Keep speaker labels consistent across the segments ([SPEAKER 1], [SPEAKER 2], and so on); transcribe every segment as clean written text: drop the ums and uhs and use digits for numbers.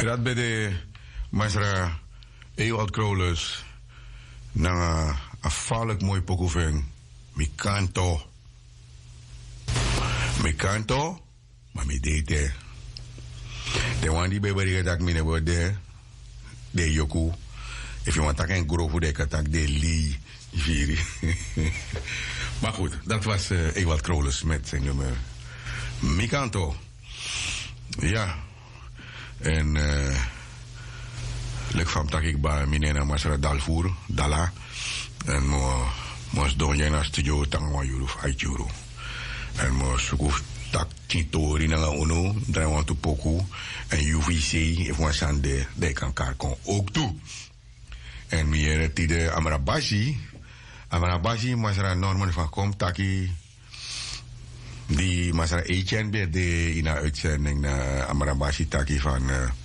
[SPEAKER 1] Dat bij de Masra Ewald Krolus na een afvallig mooi pokoeving. Mikanto, maar mi dete. De wan die bij bericht dat mine wordt de yoku. If je want dat een groep de katak de li viri. Maar goed, dat was Ewald Krolus met zijn nummer Mikanto. Ja. En lek van tak ik bij minena Masra Dalvoer, Dala. En mos don jij naar studio tangwa Juruf uit Juru. En mos zoek tak tintori na uno, dan want to poku en UVC if wan sande de kan karkon ook toe. En meer tide Amarabashi Masra Norman van kom taki die Masra Etienne de in een uitzending naar Amarabashi taki van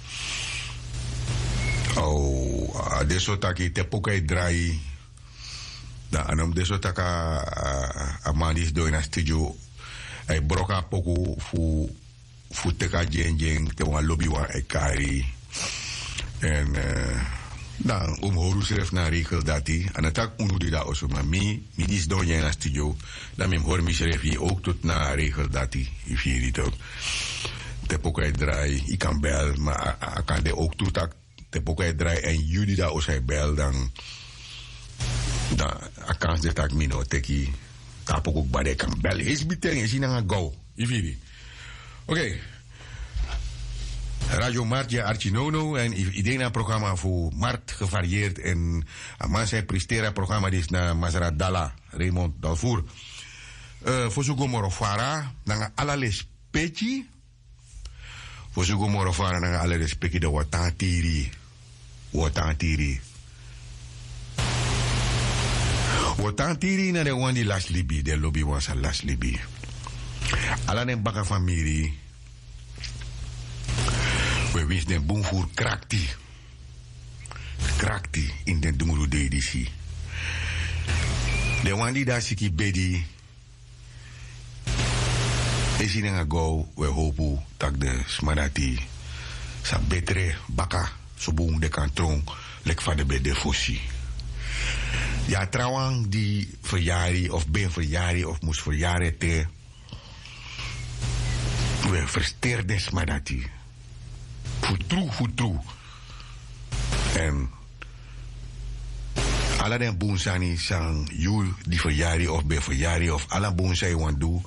[SPEAKER 1] deso taki tepokai draai da anom deso taka amandis do in a studio ai broka poku fu teka jeng te wan lobby wan ai kari en dan horu schrijft naar regel dat hij en het ook unu die dat also maar mi dis do in a studio dan mi hoor mi schrijf hier ook tot naar regel dat hij if je dit ook te pokai draai ik kan bel maar kan de ook toe tak te pokai draai en jullie dat als hij bel dan kans dat ik mino teki kapok ook bij kan bel is biteng is in go if je oké. Radio Martje Archinono en idee programma voor Mart gevarieerd en Amansa prestera programma is na Masra Dala Raymond Dalvoer. Voor zo'n morofara na alle respecti. Voor zo'n morofara na alle respecti de watantiri. Watantiri na de wandi las libi de lobby was a las libi. Alla den baka familie. We wisten de boomvoer krakti in de dunguru de editie. De wandi daar siki bedi is in een go we hopen dat de smadati sa betere baka so boom de kantron lek van de bede fossi. Ja trouwens die verjari of ben verjari of moest verjaren te we versteerde smadati. Futru. En alle den boensani sang jul die verjari of be verjari of alle boensai want do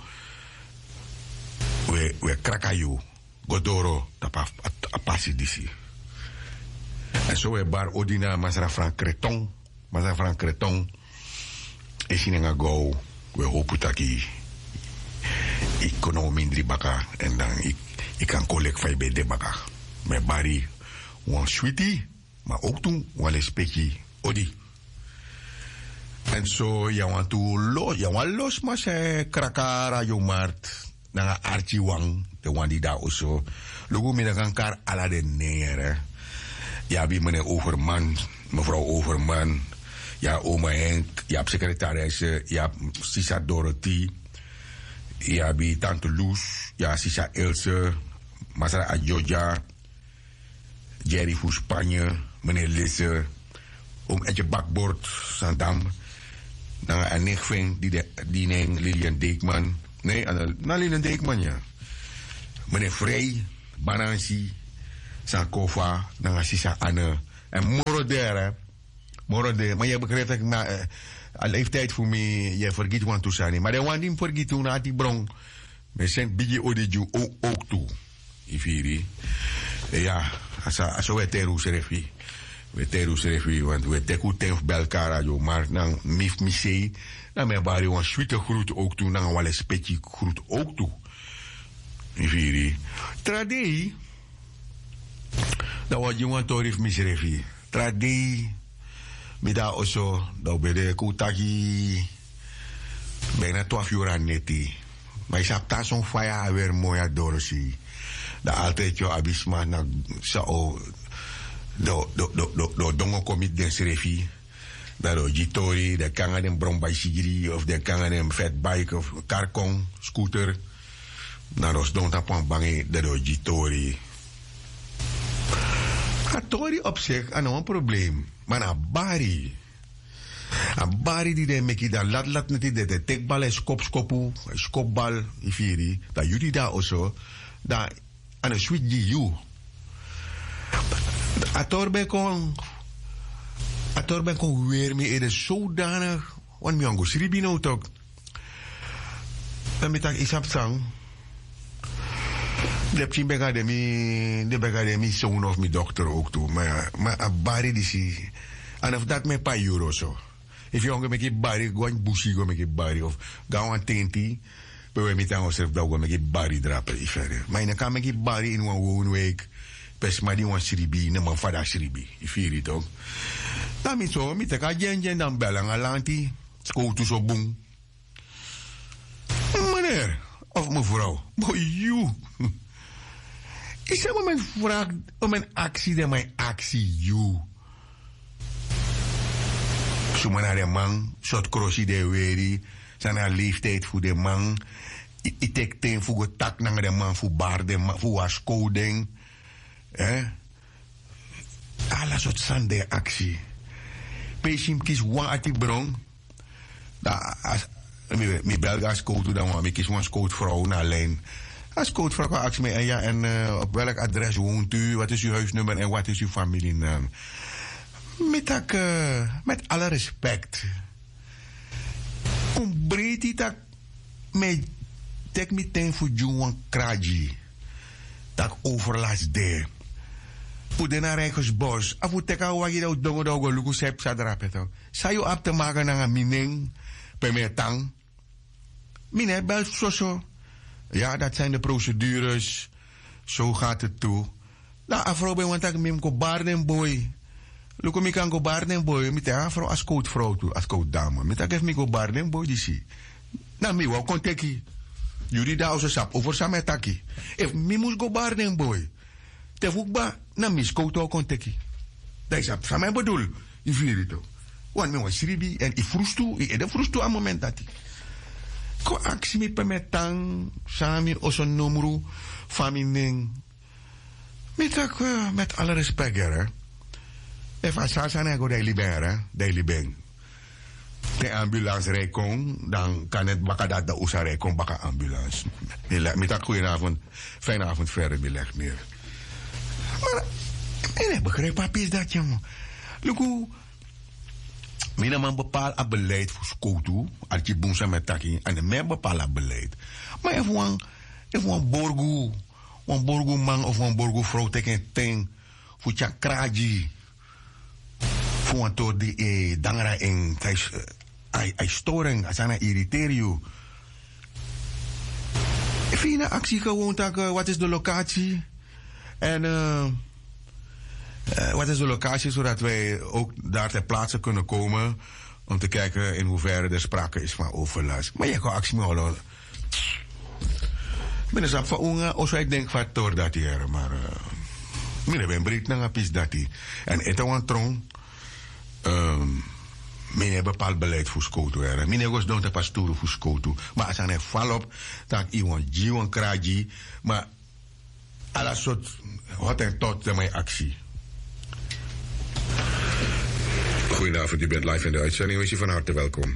[SPEAKER 1] we krakayu godoro tapa apasi disi. En zo we bar odina Masra Frank Creton is in een go we hopen dat ik kon mindri baka en dan ik kan collect van bij de baka. Met bari wan sweetie, maar ook toen wan respecti odi. En zo ja wan los maar se krakara yo mart na archi wang de wan die daar also. Logo mi kan kar ala de neer. Ja bi meneer Overman, mevrouw Overman, ja oma Henk, ja secretaris, ja Sisa Dorothy, ja bi tante Loes, ja Sisa Ilse, Masra Adjoja, Jerry voor Spanje, meneer Lisse, Etje Bakbord, Sandam, dan een nichtving, die neemt Lilian Deekman. Nee, Lilian Deekman, ja. Meneer Vrij, Banansi, Sankova, dan Sisa Anne. En Moroder. Maar je begrijpt dat ik al heeft tijd voor mij, je vergeet want toe zijn. Maar de wan die vergeet toen had die bron. We zijn beetje odiju ook toe. Ifiri. Ja, als we teru serefi, want we teku tenf belka radio, maar dan mif misei, dan me bari wan sweete groet ook toe, dan wale spetje groet ook toe. Ifiri. Tradei, dan wat je want torif miserefi. Tradei, mida oso, dan ben de kutaki, bijna 12 uur aan neti. Maar je hebt daar zo'n fire weer mooi aan doorzie. Dat altijd je abisma na sao do dongo komit den serefi. Dat do jitori, de kanga den brombai sigiri of de kanga den fatbike of karkong, scooter. Na dos don tapon bangi de do jitori. Hatori op zich, een probleem. Maar na bari. Een bari die de meki da lat net de tekbal is kopskopu, skopbal, ifiri. Da jullie daar also. Da aan een sweet you. Ator ben kon weer mee in de zodanig. Want mi ango sribi nou toch. En met dat is op zang. De begademi zoon of mijn dochter ook toe. Maar a bari die zie. En of dat met paar euro zo. If je ongeveer met bari, gewoon bushi go met bari of gaan tenti. We met aan onszelf dat we met bari drapen. Maar je kan met bari in een week. Pes maar die wan sribi, ne man fada sribi. Ik vier het ook. Dan met zo, met elkaar jen dan bellen aan lanti. Skoutu zo boem. Meneer, of mevrouw, boy you. Ik zeg maar mijn vraag om een actie, dan mijn actie you. Zo maar naar de man, soort crossie de weri, zijn haar leeftijd voor de man. Ik tek ten voor de tak naar de man voor bar, de man voor haar scoding. Alles soort zande actie. Pesim kies wan ati bron. Mi Belga scout dan maar, mi kies wan scout vrouw naar lijn. Als scout vrouw kan actie mee en op welk adres woont u, wat is uw huisnummer en wat is uw familienaam. Met alle respect. Ontbreekt die dat met tek meteen voor Juan Kraji. Dat overlast de. Poeden naar Rijkersbos. Afu teka wagi dat dongo dogo luku sep sadrapeto. Sa je op te maken naar een mining. Bij mij tang. Mine bel zo. Ja, dat zijn de procedures. Zo gaat het toe. Nou, afro ben want ik mim ko barden boy. Luko mi kan go barden boy. Met afro als coat vrouw toe, als coat dame. Met ik heb mi go barden boy die zie. Nou, mi wou konteki. Jullie daar als sap over sametaki. If mi moest go barden boy. Te fukba na mi scout ook konteki. Dat is op mijn bedoel. Je vier het ook. Want mi was sribi en ik frustu aan moment dat ik. Ko actie mi permetang sami oso numru famining. Met alle respect hè. If asasa na go daily bang. De ambulance rekong, dan kan het baka dat usa rekong baka ambulance. Met goedenavond, fijne avond verder beleg meer. Maar ik begrijp papis dat jongen. Luku, mina man bepaal a beleid voor skoutu, als je boemsa met taki, en de men bepaal a beleid. Maar even een borgu man of een borgu vrouw teken ting, voor tja kraji, voor een toer die dangera in, hij storing, als hij irriteer je. Fijne actie gewoon, wat is de locatie? En wat is de locatie, zodat wij ook daar ter plaatse kunnen komen om te kijken in hoeverre er sprake is van overlast. Maar je kan actie mee houden. Binnen zap van onga, als ik denk van toor dat hier, maar binnen ben breed naar pis dat hier. En het is tron, men bepaald beleid voor skoto er. Men was doen te pastoren voor skoto. Maar als er een val op, dan iemand jiwan kraji, maar alle soort hot en tot in mijn actie. Goedenavond, u bent live in de uitzending. Wees u van harte welkom.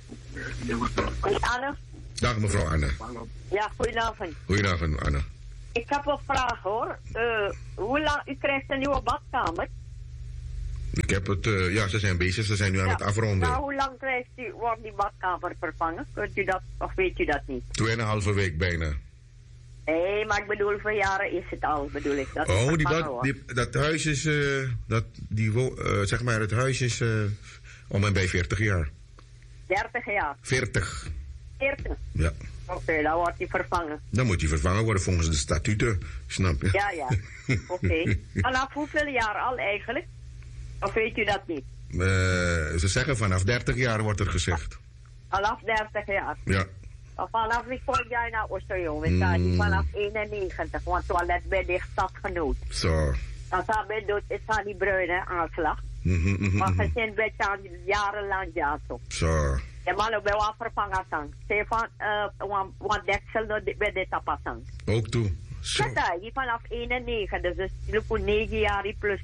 [SPEAKER 2] Anne.
[SPEAKER 1] Dag mevrouw Anne.
[SPEAKER 2] Ja, goedenavond.
[SPEAKER 1] Goedenavond Anne.
[SPEAKER 2] Ik heb een vraag hoor. Hoe lang, u krijgt een nieuwe badkamer?
[SPEAKER 1] Ik heb het, ja, ze zijn bezig, ze zijn nu aan het afronden.
[SPEAKER 2] Nou, hoe lang wordt die badkamer vervangen? Kunt u dat, of weet u dat niet?
[SPEAKER 1] 2,5 week bijna.
[SPEAKER 2] Nee, maar ik bedoel, voor jaren is het al, bedoel ik. Dat
[SPEAKER 1] dat huis is, zeg maar, het huis is om en bij 40 jaar.
[SPEAKER 2] 30 jaar?
[SPEAKER 1] 40.
[SPEAKER 2] 40?
[SPEAKER 1] Ja.
[SPEAKER 2] Oké, dan wordt hij vervangen.
[SPEAKER 1] Dan moet hij vervangen worden volgens de statuten, snap je?
[SPEAKER 2] Ja, ja. Oké. Vanaf hoeveel jaar al eigenlijk? Of weet u dat niet?
[SPEAKER 1] Ze zeggen vanaf 30 jaar wordt er gezegd.
[SPEAKER 2] Vanaf 30 jaar?
[SPEAKER 1] Ja.
[SPEAKER 2] Of vanaf wie kom jij naar Oosterjong? Vanaf 91, want toilet ben dicht stadgenoot.
[SPEAKER 1] Zo.
[SPEAKER 2] Dan is aan die bruine aanslag. Maar gezin ben je jarenlang ja zo.
[SPEAKER 1] Zo.
[SPEAKER 2] Ja, maar ook bij wat vervangen sang. Zeg van, want deksel bij dit tapasang.
[SPEAKER 1] Ook toe.
[SPEAKER 2] Ja, die vanaf 91, dus loop 9 jaar plus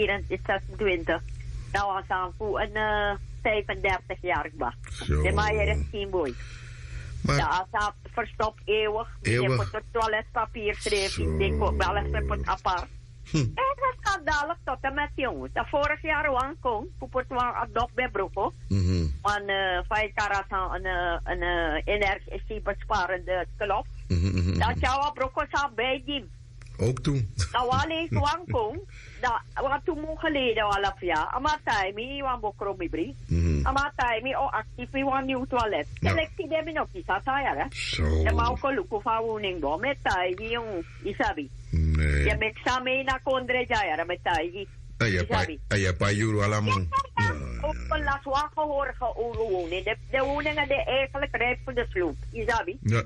[SPEAKER 2] 26. Nou was aan voor een 35 jaar bak. De maier is 10 boy. Ja, ze verstopt eeuwig. Je moet het toiletpapier schrijven. Ik denk ook wel eens op het apart. En dat is schandalig tot en met jongens. Dat vorig jaar wang kon, op het wang adopt bij Broeko. Want 5 karat een energiebesparende klop. Dat jouw Broeko zou bij die.
[SPEAKER 3] Ook toen.
[SPEAKER 2] Nou, alleen wang kon. Wat toen moe geleden al jaar. Amatijmi, wan bokromi bri. Amatijmi, actief, wan nieuw toilet. Selectie de mi nog iets hè?
[SPEAKER 3] Zo.
[SPEAKER 2] En maar ook een look of haar woning door. Met Taigi, jong, isabi.
[SPEAKER 3] Nee.
[SPEAKER 2] Je bent samen naar Kondre Jaya, met Taigi.
[SPEAKER 3] En je pa euro allemaal.
[SPEAKER 2] Ook een last wat gehoord woning. De woningen die eigenlijk rijp voor de sloep. Isabi.
[SPEAKER 3] Ja.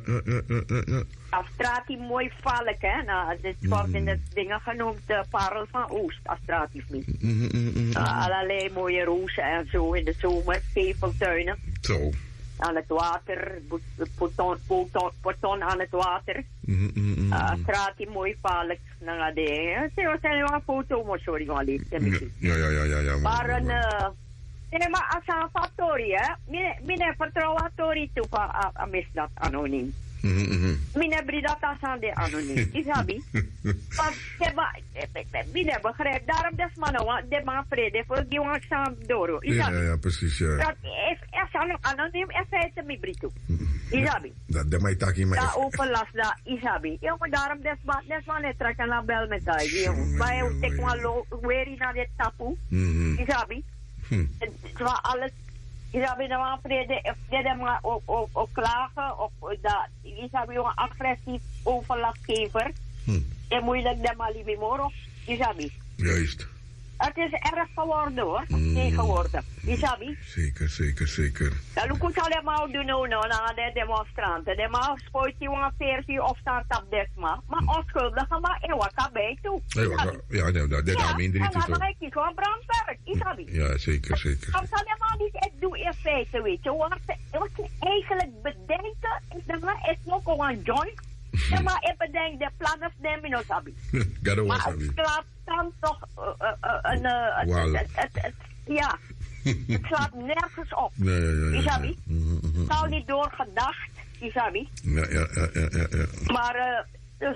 [SPEAKER 2] Astrati mooi valk, hè? Nou, dit wordt in de dingen genoemd de parel van Oost, Astrati niet. Allerlei mooie rozen en zo in de zomer, keveltuinen.
[SPEAKER 3] Zo.
[SPEAKER 2] Aan het water, porton aan het water. Astrati mooi valk. Nou, de ze zijn wel een foto, maar sorry, maar niet.
[SPEAKER 3] Ja.
[SPEAKER 2] Maar een... nee, maar als een factorie, hè? Mijn vertrouwen factorie toe van misdaad anoniem. Mine brida tasan de anoniem. Isabi. Want mine begrijp. Daarom des mannen, de man vrede voor die want saam doro.
[SPEAKER 3] Ja, precies, ja.
[SPEAKER 2] Dat is anoniem en feite mi brito. Isabi.
[SPEAKER 3] Dat de mij taki maar.
[SPEAKER 2] Da overlast da Isabi. Jongen, daarom des man het trekken naar bel met hij. Jongen, wij tek maar weri naar dit tapu. Isabi. Terwijl alles. Isabi nou aan vrede, de maar op klagen of dat Isabi een agressief overlastgever. En moeilijk de malibi moro. Isabi.
[SPEAKER 3] Juist.
[SPEAKER 2] Het is erg geworden hoor. Geworden. Isabi.
[SPEAKER 3] Zeker.
[SPEAKER 2] Dat lukt ons allemaal doen naar de demonstranten. De man spoort die een versie of start-up desma. Maar onschuldigen maar eeuwig bij toe.
[SPEAKER 3] Ja, dat is minder iets.
[SPEAKER 2] Ja, dan is gewoon brandwerk. Isabi.
[SPEAKER 3] Ja, zeker.
[SPEAKER 2] Dat kan helemaal niet echt doen in feite, weet je. Wat je eigenlijk bedenken, is nog gewoon joint. Ja, maar ik bedenk de plannen nemen nog sabi. Maar het slaat dan toch ja, het slaat nergens op. Isabi. Zou niet doorgedacht, Isabi.
[SPEAKER 3] Ja.
[SPEAKER 2] Maar dus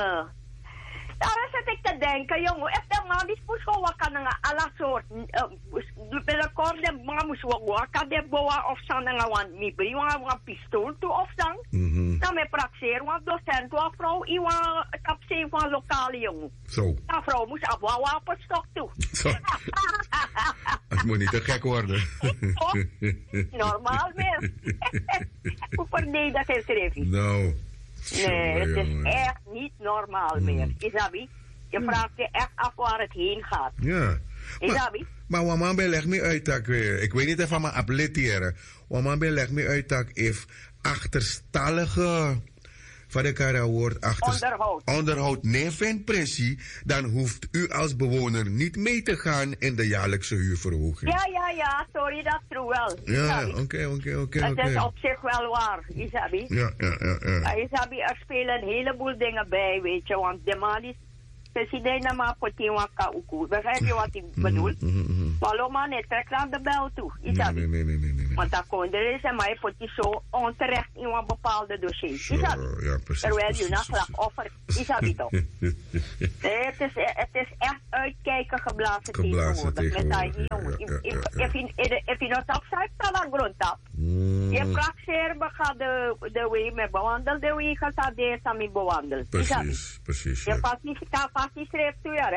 [SPEAKER 2] daar zit ik te denken, jongen. If de man die moest gewoon kan alle soort binnenkort de man moest gewoon kan de boa of zijn want mi bring een pistool toe of dan. Dan me praxeer want docent wa vrouw iwa kapseen van lokale jongen.
[SPEAKER 3] Zo.
[SPEAKER 2] Ja, vrouw moest af wapenstok toe.
[SPEAKER 3] Zo. Het moet niet te gek worden.
[SPEAKER 2] Normaal meer. Hoe verdedig is schreef je?
[SPEAKER 3] Nou.
[SPEAKER 2] Nee, het is echt niet normaal meer. Isabi, je vraagt je echt af waar het heen gaat.
[SPEAKER 3] Ja.
[SPEAKER 2] Isabi?
[SPEAKER 3] Maar waman leg me uit dat ik weet niet even mijn appleteren. Waman leg me uit dat if achterstallige van de kara woord onderhoud nee vindt pressie, dan hoeft u als bewoner niet mee te gaan in de jaarlijkse huurverhoging.
[SPEAKER 2] Ja, sorry, dat true wel.
[SPEAKER 3] Ja, oké.
[SPEAKER 2] Het is op zich wel waar, Isabi.
[SPEAKER 3] Ja.
[SPEAKER 2] Isabi, er spelen een heleboel dingen bij, weet je, want de man is president maar voor die waka uku. Begrijp je wat ik bedoel? Maar man, het trekt aan de bel toe, Isabi.
[SPEAKER 3] Nee.
[SPEAKER 2] Want dat kon er is en mij voor die zo onterecht in een bepaalde dossier. Isabi.
[SPEAKER 3] Ja, precies.
[SPEAKER 2] Terwijl je naar slachtoffer, Isabi toch? Nee, het is echt uitkijken geblazen tegenwoordig. Met die jongen. If je nog op zit, dan aan grond op. Je praxeer, we gaan de weg met bewandelen, de weg gaat deze samen bewandelen.
[SPEAKER 3] Precies.
[SPEAKER 2] Je past niet schrijft toe, ja, hè?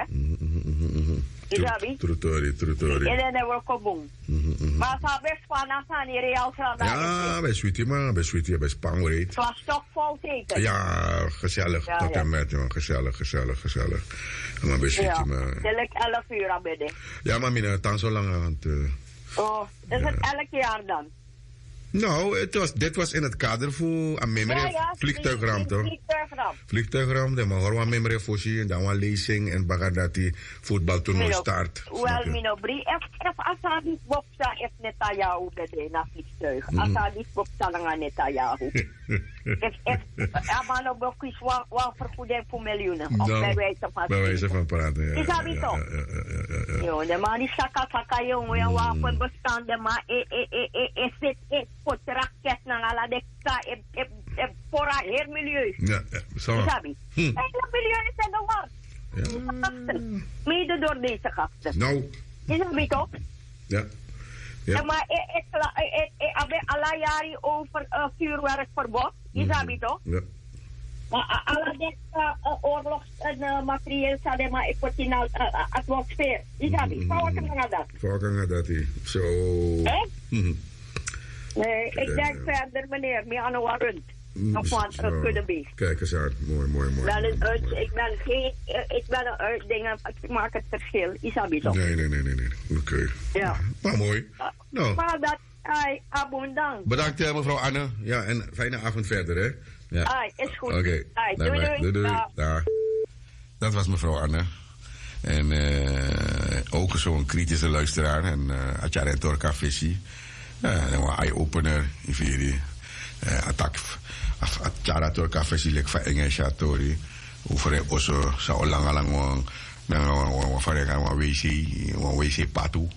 [SPEAKER 2] Isabi?
[SPEAKER 3] Trutori.
[SPEAKER 2] En dan hebben we koboom. Maar ze hebben Spaans aan die real strada.
[SPEAKER 3] Ja, bij Sweetie, bij Spangreed.
[SPEAKER 2] Het was toch vol zeker?
[SPEAKER 3] Ja, gezellig. Tot en met, man. Gezellig. Maar bij Sweetie, man.
[SPEAKER 2] Telk 11 uur aan bedden.
[SPEAKER 3] Ja, maar mina, dan zo lang aan het...
[SPEAKER 2] Oh, is het elk jaar dan?
[SPEAKER 3] Nou, dit was in het kader voor een memory vliegtuigramp, toch? Vliegtuigramp, maar hoor een memory fusie en dan een lezing en bagadati voetbaltoernooi start.
[SPEAKER 2] Wel, minobri, asadi bopsa if Netanyahu de na vliegtuig. Asadi bopsa lang Netanyahu. If amano bokis wa vergoeding voor miljoenen. Of bij
[SPEAKER 3] wijze van praten, ja.
[SPEAKER 2] Is dat niet toch? Jo, de man die saka jongen, ja, wapenbestanden, maar is pot raket na ala deksa pora heel milieu.
[SPEAKER 3] Ja, zo.
[SPEAKER 2] Isabi. Hele milieu is in de war. Mede door deze gasten.
[SPEAKER 3] Nou.
[SPEAKER 2] Isabi toch?
[SPEAKER 3] Ja.
[SPEAKER 2] Ja. Maar alle jaren over vuurwerkverbod. Isabi toch?
[SPEAKER 3] Ja.
[SPEAKER 2] Maar alle deksa oorlogsmateriaal zijn maar in de atmosfeer. Isabi.
[SPEAKER 3] Voorkan dat. Zo.
[SPEAKER 2] Nee, ik denk verder, meneer. Meer aan de rund. Of wat kunnen be.
[SPEAKER 3] Kijk eens aan. Mooi.
[SPEAKER 2] Ik ben een uitdingen. Ik maak het verschil. Isabi toch?
[SPEAKER 3] Nee. Oké.
[SPEAKER 2] Ja.
[SPEAKER 3] Maar mooi. Nou.
[SPEAKER 2] Maar dat, abondant.
[SPEAKER 3] Bedankt mevrouw Anne. Ja, en fijne avond verder, hè?
[SPEAKER 2] Ja. Is goed.
[SPEAKER 3] Oké. Doei. Dag. Dat was mevrouw Anne. En ook zo'n kritische luisteraar. En Atjara en Torka Visie. Een eye-opener in Viri. Attack. Atjara Torka Visie lek van Engels Tori. Over also zou lang dan van een wc patu.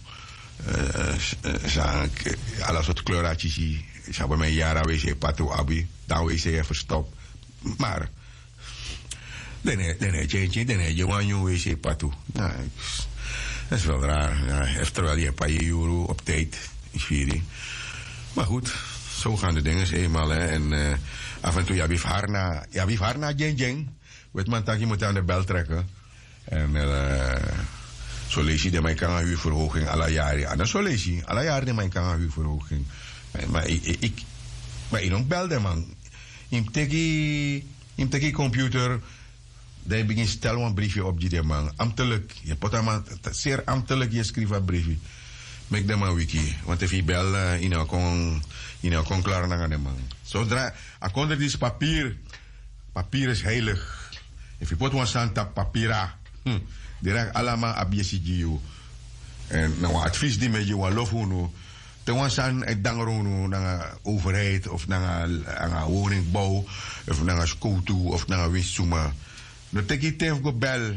[SPEAKER 3] Alles wat kleuraatjes. Ik heb mijn jaren wc patu abi. Dan wc even stop. Maar dan heb je een wc patu. Nou, dat is wel raar. Ja, terwijl je een paar euro op tijd is Viri. Maar goed, zo gaan de dingen eenmaal. Hè. En af en toe, ja, wie harna jeng. Weet man, dat je moet aan de bel trekken. En zo lees je dat mijn kan huurverhoging alle jaren. En dan zo lees je alle jaren dat mijn kan huurverhoging. Maar ik don't belde man. In teki computer, daar begin stellen een briefje op die man. Ambtelijk. Je pot aan zeer ambtelijk je schrijft een briefje. Make them a wiki. Want if je bel, je kon klaar naar de man. Zodra, akonder dit papier is heilig. If je pot een santa papira, direct allemaal abjesigiu. En nou, advies die met je wel lof hono. Te wansan het dangerono naar overheid of naar een woningbouw of naar een school toe of naar een winstsuma. Dan tek je tegen go bel.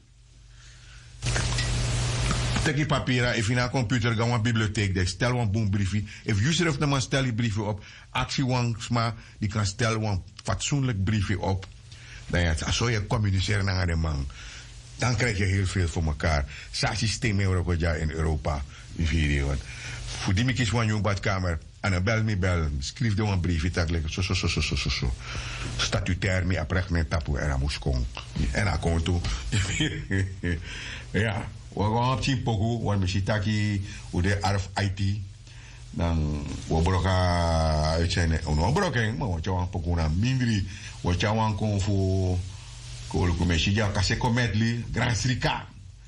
[SPEAKER 3] Tek je papieren, if je naar computer ga een bibliotheek, dan stel een boombriefje. If je zelf dan maar stel je briefje op, actie wangsma, die kan stellen een fatsoenlijk briefje op. Dan ja, als je communiceren naar de man, dan krijg je heel veel voor elkaar. Zo'n systeem in Europa, in video. Voor die mikjes van je badkamer, en dan bel, schrijf dan een briefje, zo. Statutair, me aprecht met tapu en dan moest komen. En dan komt toe. Ja. We gaan op zien poku, want we zitten hoe de ARF IT. Dan we brokken uitzenden, onbroken, maar we gaan poku naar mindri. We gaan komen voor koluku mesija kase komedli Grand Srika.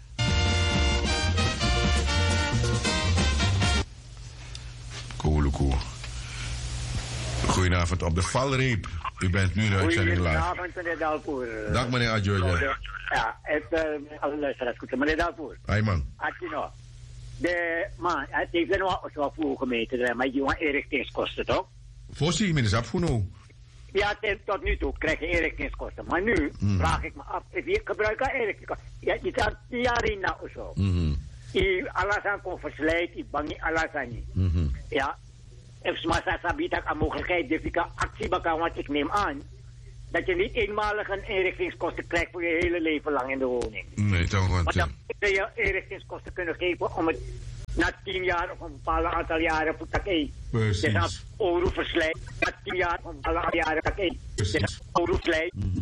[SPEAKER 3] Koluku. Goedenavond op de valreep. U bent nu in de uitzending live.
[SPEAKER 4] Goedenavond, meneer Dalpoer.
[SPEAKER 3] Dag, meneer Adjoja.
[SPEAKER 4] Ja, alle luisteraars goed. Meneer Dalpoer.
[SPEAKER 3] Hoi, man.
[SPEAKER 4] Het heeft er nog zo voor gemeten, maar je want inrichtingskosten, toch?
[SPEAKER 3] Voorzien, meneer Zapfuno.
[SPEAKER 4] Ja, tot nu toe krijg je inrichtingskosten. Maar nu vraag ik me af, je gebruikt inrichtingskosten. Ja, je staat 10 jaar in nou of zo. Alles aan kon verslijten, ik bang niet alles aan niet. Ja. If masa sabi dat een mogelijkheid dat ik actie kan, want ik neem aan dat je niet eenmalig een inrichtingskosten krijgt voor je hele leven lang in de woning.
[SPEAKER 3] Nee, toch want...
[SPEAKER 4] Maar dan moet je inrichtingskosten kunnen geven om het na 10 jaar of een bepaald aantal jaren voor dat
[SPEAKER 3] Precies.
[SPEAKER 4] Dus als euro verslijt, na 10 jaar of een bepaald aantal jaren dat dus euro verslijt.